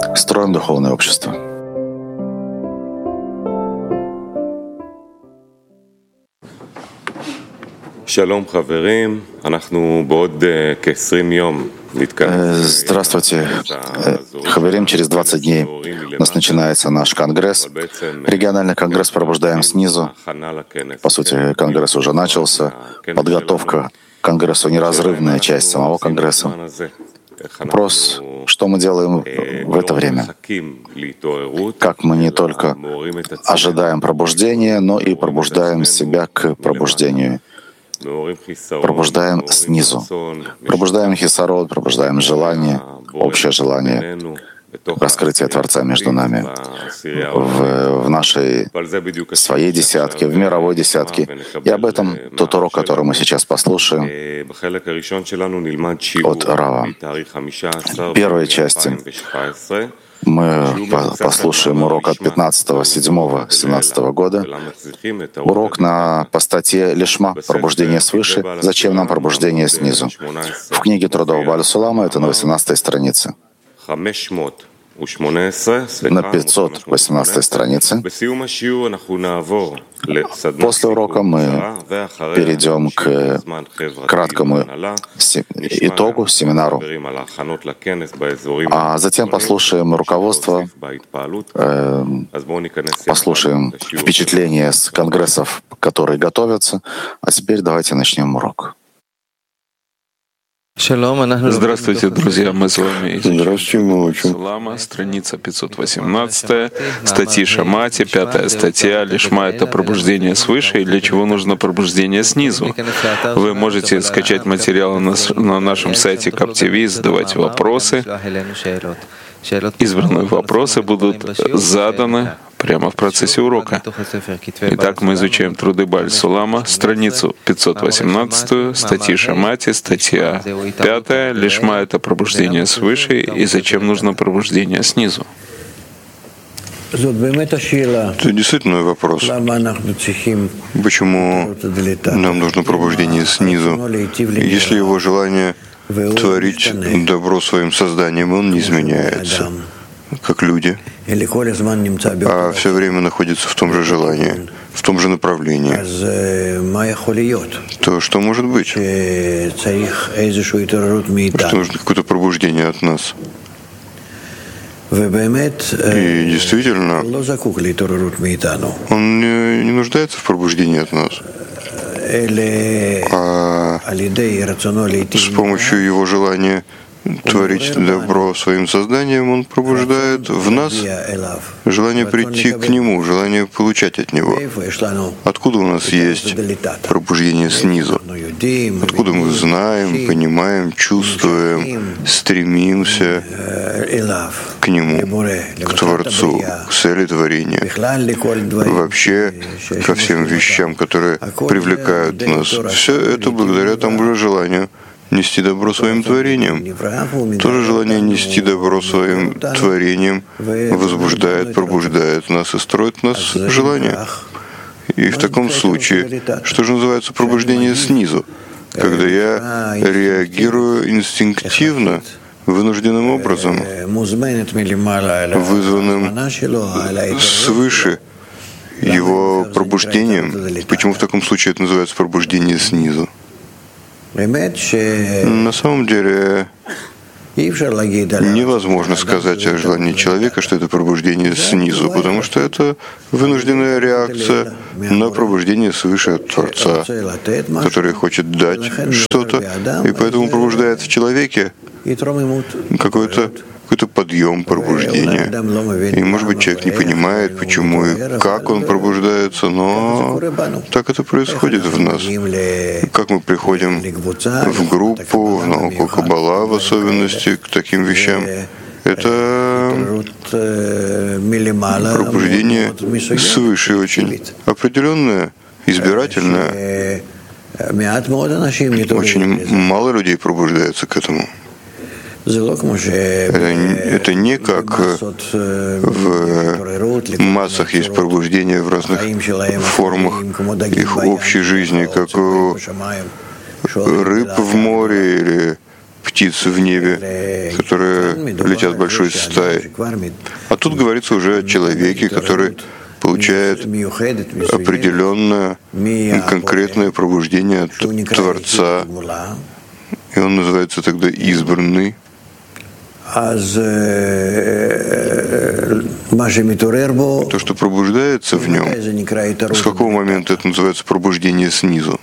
строим духовное общество. Здравствуйте, хаверим. Через 20 дней у нас начинается наш конгресс, региональный конгресс «Пробуждаем снизу». По сути, конгресс уже начался. Подготовка к конгрессу — неразрывная часть самого конгресса. Вопрос, что мы делаем в это время? Как мы не только ожидаем пробуждения, но и пробуждаем себя к пробуждению. Пробуждаем снизу. Пробуждаем хисарод, пробуждаем желание, общее желание, раскрытие Творца между нами в нашей своей десятке, в мировой десятке. И об этом тот урок, который мы сейчас послушаем от Рава. В первой части мы послушаем урок от 15.07.17 года. Урок на постате Лишма, пробуждение свыше. Зачем нам пробуждение снизу? В книге трудов Бааль Сулама это на 18 странице. На 518 странице. После урока мы перейдем к краткому итогу, семинару, а затем послушаем руководство, послушаем впечатления с конгрессов, которые готовятся. А теперь давайте начнем урок. Здравствуйте, друзья, мы с вами Здравствуйте, мы учим. Сулама, страница 518, статьи Шамати, 5-я статья. Лишма — это пробуждение свыше, и для чего нужно пробуждение снизу. Вы можете скачать материалы на нашем сайте Кап-ТВ, задавать вопросы. Избранные вопросы будут заданы прямо в процессе урока. Итак, мы изучаем труды Бааль Сулама, страницу 518, статьи Шамати, статья 5. Лишма — это пробуждение свыше, и зачем нужно пробуждение снизу? Это действительно вопрос. Почему нам нужно пробуждение снизу? Если его желание творить добро своим созданием, он не изменяется, как люди, а все время находится в том же желании, в том же направлении, то что может быть? Что нужно какое-то пробуждение от нас. И действительно, он не нуждается в пробуждении от нас, а с помощью его желания творить добро своим созданием, он пробуждает в нас желание прийти к Нему, желание получать от Него. Откуда у нас есть пробуждение снизу? Откуда мы знаем, понимаем, чувствуем, стремимся к Нему, к Творцу, к цели творения, вообще ко всем вещам, которые привлекают нас. Все это благодаря тому же желанию нести добро своим творением. То же желание нести добро своим творением возбуждает, пробуждает нас и строит в нас желание. И в таком случае, что же называется пробуждение снизу? Когда я реагирую инстинктивно, вынужденным образом, вызванным свыше его пробуждением. Почему в таком случае это называется пробуждение снизу? На самом деле невозможно сказать о желании человека, что это пробуждение снизу, потому что это вынужденная реакция на пробуждение свыше от Творца, который хочет дать что-то, и поэтому пробуждает в человеке какой-то подъем пробуждения. И, может быть, человек не понимает, почему и как он пробуждается, но так это происходит в нас. Как мы приходим в группу, в науку Каббала в особенности, к таким вещам, это пробуждение свыше очень определенное, избирательное. Очень мало людей пробуждается к этому. Это не как в массах есть пробуждение в разных формах их общей жизни, как у рыб в море или птиц в небе, которые летят большой стаей. А тут говорится уже о человеке, который получает определенное конкретное пробуждение от Творца, и он называется тогда избранный. То, что пробуждается в нем, с какого момента это называется пробуждение снизу?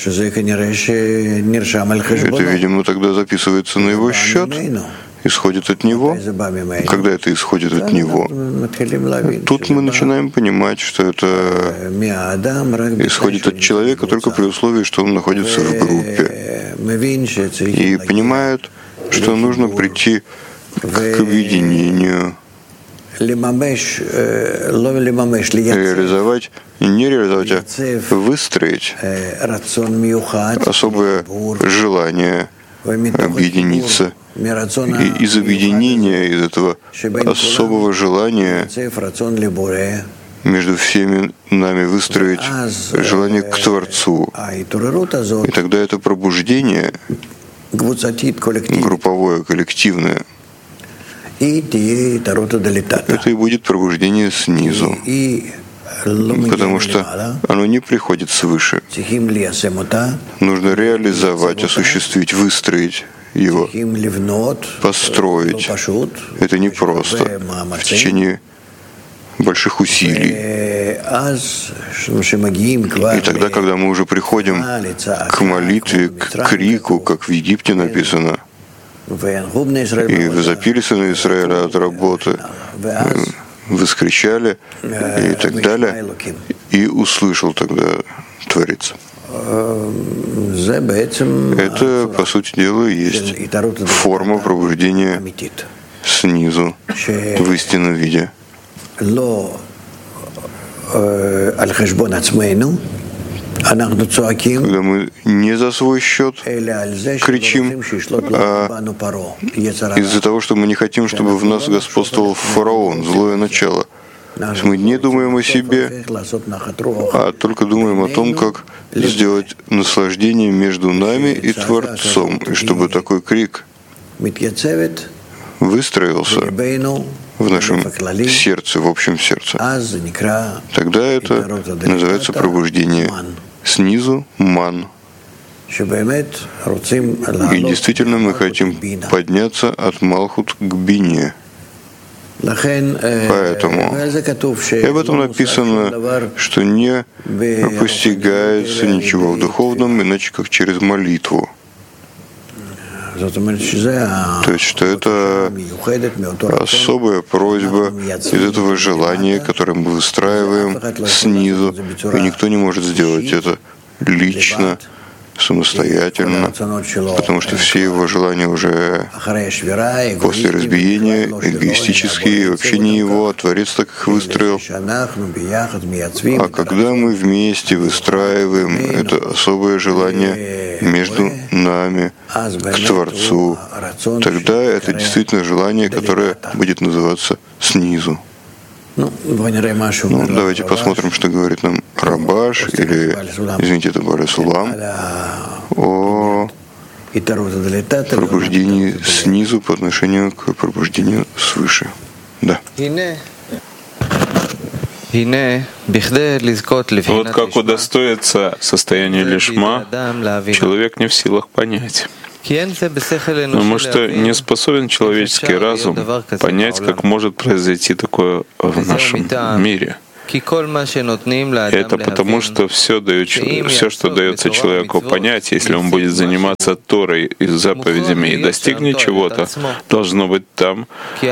Это, видимо, тогда записывается на его счет, исходит от него. Когда это исходит от него, тут мы начинаем понимать, что это исходит от человека только при условии, что он находится в группе. И понимает, что нужно прийти к объединению, реализовать, не реализовать, а выстроить особое желание объединиться. И из объединения, из этого особого желания между всеми нами выстроить желание к Творцу. И тогда это пробуждение групповое, коллективное, это и будет пробуждение снизу, потому что оно не приходит свыше. Нужно реализовать, осуществить, выстроить его, построить. Это непросто в течение больших усилий. И тогда, когда мы уже приходим к молитве, к крику, как в Египте написано, и возопили сыны Израиля от работы, воскричали и так далее, и услышал тогда Творец. Это, по сути дела, и есть форма пробуждения снизу, в истинном виде. Когда мы не за свой счет кричим, а из-за того, что мы не хотим, чтобы в нас господствовал фараон, злое начало. Мы не думаем о себе, а только думаем о том, как сделать наслаждение между нами и Творцом, и чтобы такой крик выстроился в нашем сердце, в общем сердце. Тогда это называется пробуждение снизу, ман. И действительно мы хотим подняться от Малхут к Бине. Поэтому и об этом написано, что не постигается ничего в духовном, иначе как через молитву. То есть, что это особая просьба из этого желания, которое мы выстраиваем снизу, и никто не может сделать это лично, самостоятельно, потому что все его желания уже после разбиения эгоистические, и вообще не его, а Творец так их выстроил. А когда мы вместе выстраиваем это особое желание между нами к Творцу, тогда это действительно желание, которое будет называться снизу. Давайте посмотрим, что говорит нам Рабаш, или, извините, это Бааль Сулам, о пробуждении снизу по отношению к пробуждению свыше. Да. Вот как удостоиться состояния лишма, человек не в силах понять. Потому что не способен человеческий разум понять, как может произойти такое в нашем мире. Это потому, что все, что дается человеку понять, если он будет заниматься Торой и заповедями и достигнет чего-то, должна быть там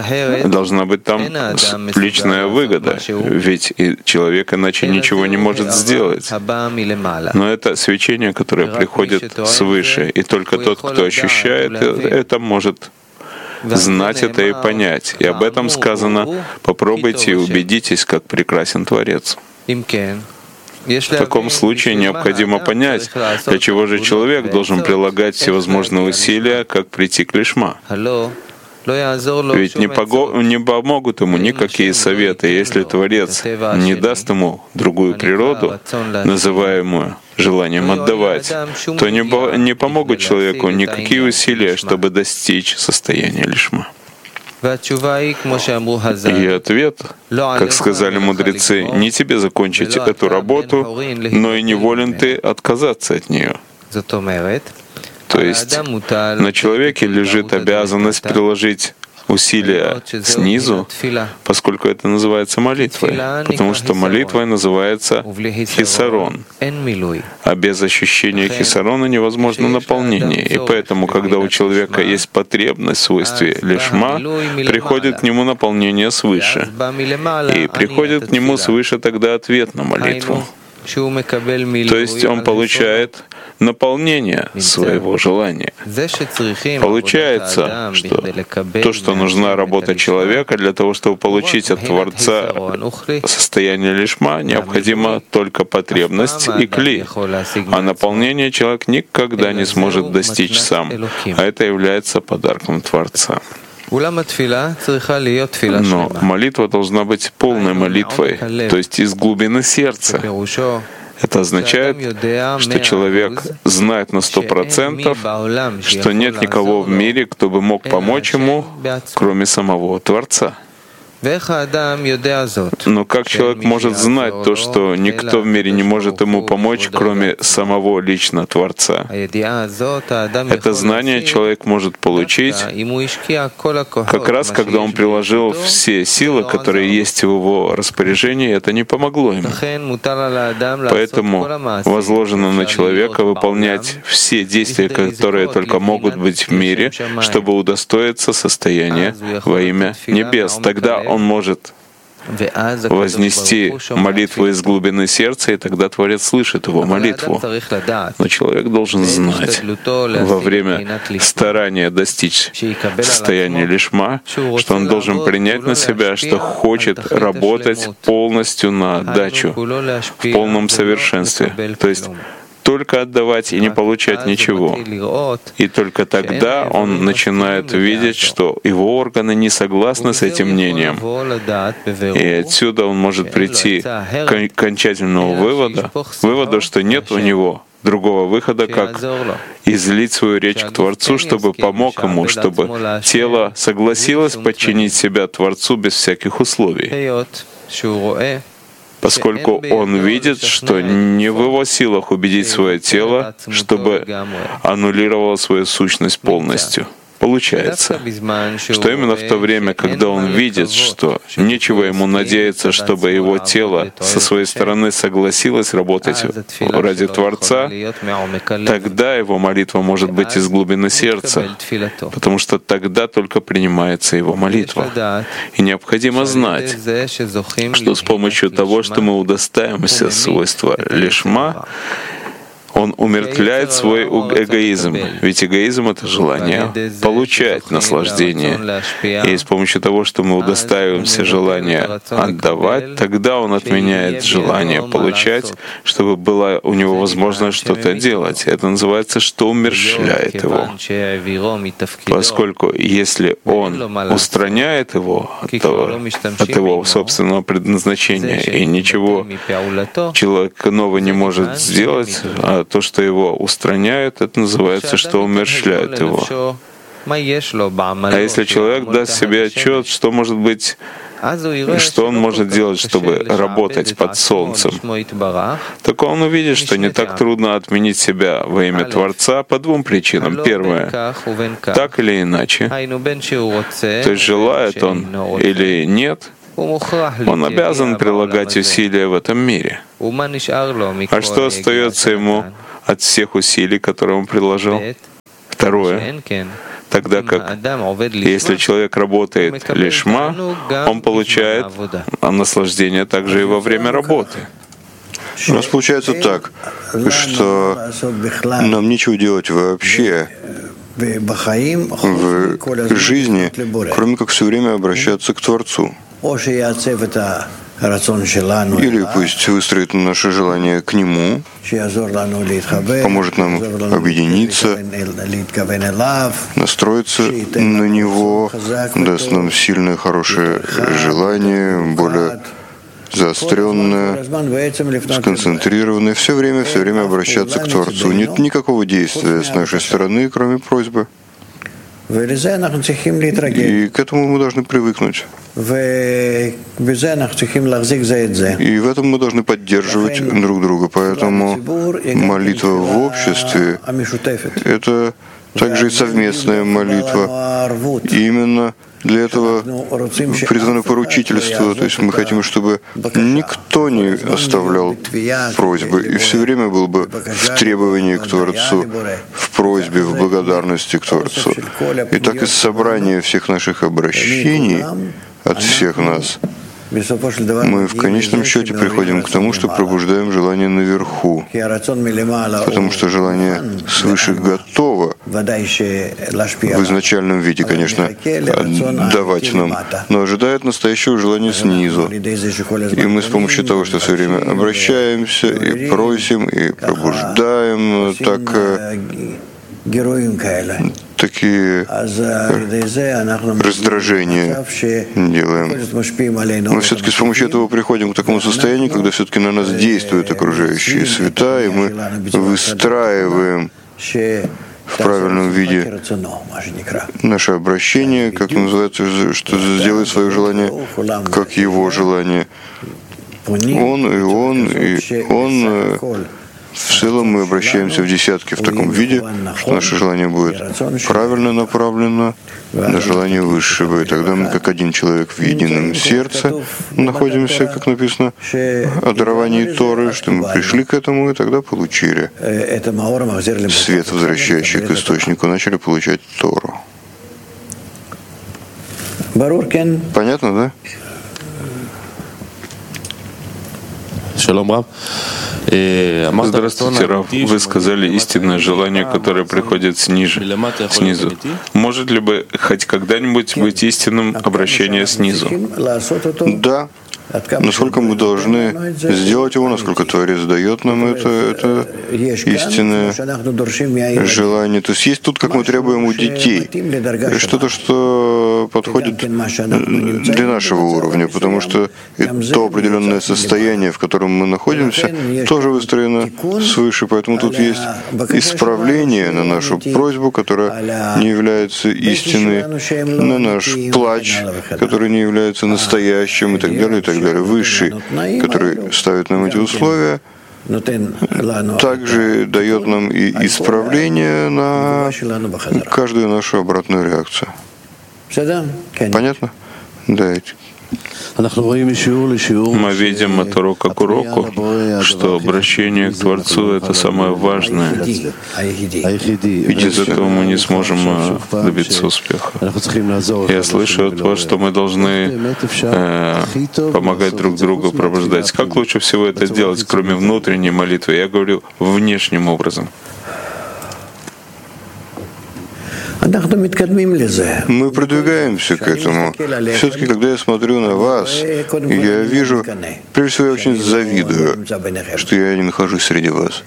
личная выгода, ведь человек иначе ничего не может сделать. Но это свечение, которое приходит свыше, и только тот, кто ощущает это, может знать это и понять. И об этом сказано: попробуйте и убедитесь, как прекрасен Творец. В таком случае необходимо понять, для чего же человек должен прилагать всевозможные усилия, как прийти к лишма. Ведь не помогут ему никакие советы, если Творец не даст ему другую природу, называемую желанием отдавать, то не помогут человеку никакие усилия, чтобы достичь состояния лишма. И ответ, как сказали мудрецы, не тебе закончить эту работу, но и не волен ты отказаться от нее. То есть на человеке лежит обязанность приложить усилия снизу, поскольку это называется молитвой, потому что молитвой называется хисарон, а без ощущения хисарона невозможно наполнение. И поэтому, когда у человека есть потребность в свойстве лишма, приходит к нему наполнение свыше. И приходит к нему свыше тогда ответ на молитву. То есть он получает наполнение своего желания. Получается, что то, что нужна работа человека для того, чтобы получить от Творца состояние лишма, необходима только потребность и кли. А наполнение человек никогда не сможет достичь сам. А это является подарком Творца. Но молитва должна быть полной молитвой, то есть из глубины сердца. Это означает, что человек знает на 100%, что нет никого в мире, кто бы мог помочь ему, кроме самого Творца. Но как человек может знать то, что никто в мире не может ему помочь, кроме самого лично Творца? Это знание человек может получить как раз, когда он приложил все силы, которые есть в его распоряжении, это не помогло ему. Поэтому возложено на человека выполнять все действия, которые только могут быть в мире, чтобы удостоиться состояния во имя небес. Тогда он может вознести молитву из глубины сердца, и тогда Творец слышит его молитву. Но человек должен знать во время старания достичь состояния лишма, что он должен принять на себя, что хочет работать полностью на отдачу, в полном совершенстве. То есть только отдавать и не получать ничего. И только тогда он начинает видеть, что его органы не согласны с этим мнением. И отсюда он может прийти к окончательному выводу, что нет у него другого выхода, как излить свою речь к Творцу, чтобы помог ему, чтобы тело согласилось подчинить себя Творцу без всяких условий. Поскольку он видит, что не в его силах убедить свое тело, чтобы аннулировало свою сущность полностью. Получается, что именно в то время, когда он видит, что нечего ему надеяться, чтобы его тело со своей стороны согласилось работать ради Творца, тогда его молитва может быть из глубины сердца, потому что тогда только принимается его молитва. И необходимо знать, что с помощью того, что мы удостаиваемся свойства лишма, он умертвляет свой эгоизм. Ведь эгоизм — это желание получать наслаждение. И с помощью того, что мы удостаиваемся желания отдавать, тогда он отменяет желание получать, чтобы была у него возможность что-то делать. Это называется, что умерщвляет его. Поскольку если он устраняет его от его собственного предназначения и ничего человек новый не может сделать, а то, что его устраняют, это называется, что умерщвляют его. А если человек даст себе отчет, что может быть, что он может делать, чтобы работать под солнцем, так он увидит, что не так трудно отменить себя во имя Творца по двум причинам. Первое, так или иначе, то есть желает он или нет, он обязан прилагать усилия в этом мире. А что остается ему от всех усилий, которые он приложил? Второе. Тогда как, если человек работает лишма, он получает наслаждение также и во время работы. У нас получается так, что нам нечего делать вообще в жизни, кроме как все время обращаться к Творцу. Или пусть выстроит наше желание к Нему, поможет нам объединиться, настроиться на Него, даст нам сильное, хорошее желание, более заостренное, сконцентрированное, все время обращаться к Творцу. Нет никакого действия с нашей стороны, кроме просьбы. И к этому мы должны привыкнуть. И в этом мы должны поддерживать друг друга. Поэтому молитва в обществе — это также и совместная молитва. И именно для этого призвано поручительство. То есть мы хотим, чтобы никто не оставлял просьбы и все время был бы в требовании к Творцу, в просьбе, в благодарности к Творцу. И так из собрания всех наших обращений от всех нас мы в конечном счете приходим к тому, что пробуждаем желание наверху, потому что желание свыше готово в изначальном виде, конечно, давать нам, но ожидает настоящего желания снизу. И мы с помощью того, что все время обращаемся и просим, и пробуждаем, такие раздражения делаем. Мы все-таки с помощью этого приходим к такому состоянию, когда все-таки на нас действуют окружающие света, и мы выстраиваем в правильном виде наше обращение, как называется, что сделает свое желание, как его желание. Он. В целом мы обращаемся в десятки в таком виде, что наше желание будет правильно направлено на желание высшего. И тогда мы, как один человек в едином сердце, находимся, как написано, о даровании Торы, что мы пришли к этому и тогда получили свет, возвращающий к источнику, начали получать Тору. Понятно, да? Здравствуйте, Рав. Вы сказали истинное желание, которое приходит снизу. Может ли бы хоть когда-нибудь быть истинным обращение снизу? Да. Насколько мы должны сделать его, насколько Творец дает нам это истинное желание. То есть есть тут, как мы требуем у детей, что-то, что подходит для нашего уровня, потому что то определенное состояние, в котором мы находимся, тоже выстроено свыше. Поэтому тут есть исправление на нашу просьбу, которая не является истинной, на наш плач, который не является настоящим и так далее, и так далее. Высший, который ставит нам эти условия, также дает нам и исправление на каждую нашу обратную реакцию. Понятно? Да. Мы видим от урока к уроку, что обращение к Творцу — это самое важное. И без этого мы не сможем добиться успеха. Я слышу от вас, что мы должны помогать друг другу пробуждать. Как лучше всего это сделать, кроме внутренней молитвы? Я говорю внешним образом. Мы продвигаемся к этому. Все-таки, когда я смотрю на вас, я вижу, прежде всего, я очень завидую, что я не нахожусь среди вас.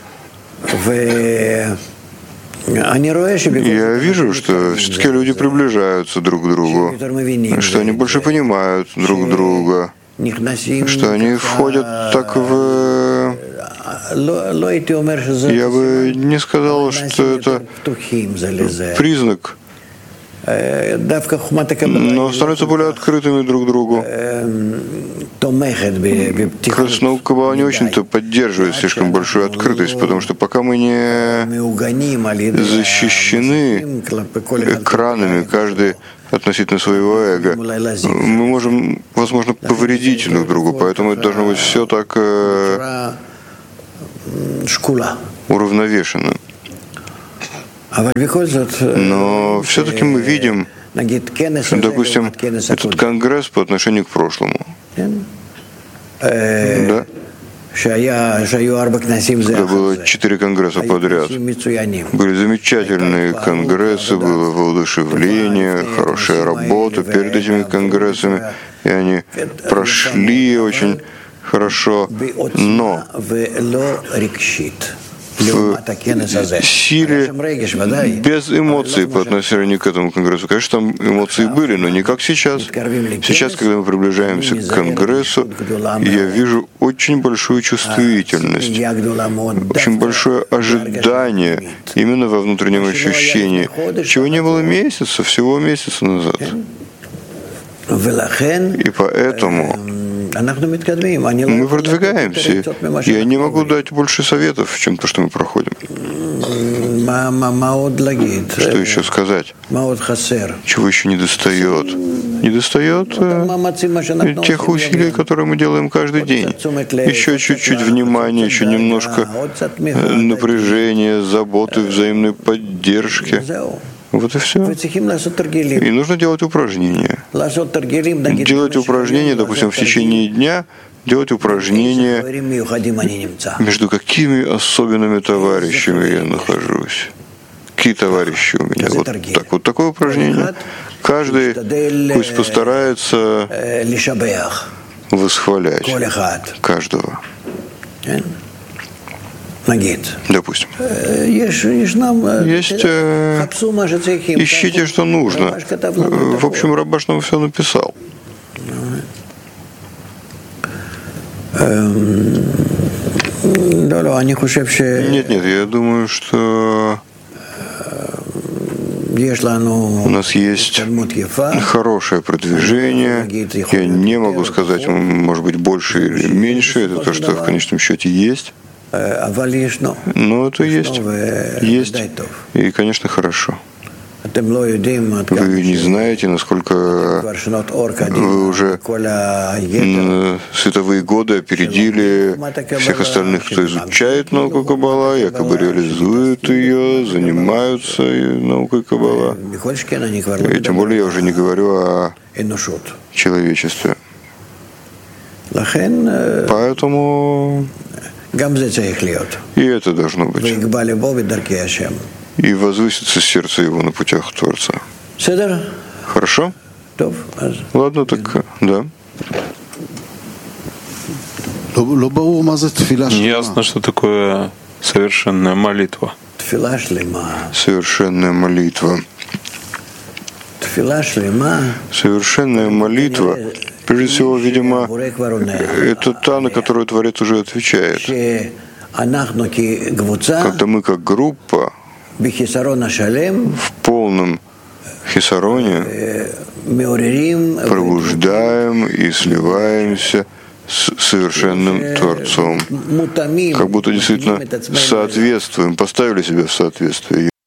Я вижу, что все-таки люди приближаются друг к другу, что они больше понимают друг друга, что они входят так в... Я бы не сказал, что это признак, но становятся более открытыми друг к другу. Краснокова не очень-то поддерживает слишком большую открытость, потому что пока мы не защищены экранами, каждый относительно своего эго, мы можем, возможно, повредить друг другу, поэтому это должно быть все так уравновешено. Но все-таки мы видим, допустим, этот конгресс по отношению к прошлому. Да? Когда было 4 конгресса подряд. Были замечательные конгрессы, было воодушевление, хорошая работа перед этими конгрессами, и они прошли очень хорошо, но в силе без эмоций по отношению к этому конгрессу. Конечно, там эмоции были, но не как сейчас. Сейчас, когда мы приближаемся к конгрессу, я вижу очень большую чувствительность, очень большое ожидание именно во внутреннем ощущении, чего не было месяца, всего месяца назад. И поэтому мы продвигаемся. Я не могу дать больше советов, чем то, что мы проходим. Что еще сказать? Чего еще недостает? Недостает тех усилий, которые мы делаем каждый день. Еще чуть-чуть внимания, еще немножко напряжения, заботы, взаимной поддержки. Вот и все. И нужно делать упражнения. Делать упражнения, допустим, в течение дня, делать упражнения, между какими особенными товарищами я нахожусь. Какие товарищи у меня? Вот так. Вот такое упражнение. Каждый пусть постарается восхвалять каждого. Допустим. Есть ищите, что нужно. В общем, Рабаш нам все написал. Нет, я думаю, что у нас есть хорошее продвижение. Я не могу сказать, может быть, больше или меньше. Это то, что в конечном счете есть. Но это есть. Есть. И, конечно, хорошо. Вы не знаете, насколько вы уже световые годы опередили всех остальных, кто изучает науку Каббала, якобы реализует ее, занимаются наукой Каббала. И тем более я уже не говорю о человечестве. Поэтому и это должно быть. И возвысится сердце его на путях Творца. Хорошо? Ладно, так да. Ясно, что такое совершенная молитва. Совершенная молитва. Совершенная молитва, прежде всего, видимо, это та, на которую Творец уже отвечает. Когда мы как группа в полном хисароне пробуждаем и сливаемся с совершенным Творцом. Как будто действительно соответствуем, поставили себя в соответствие.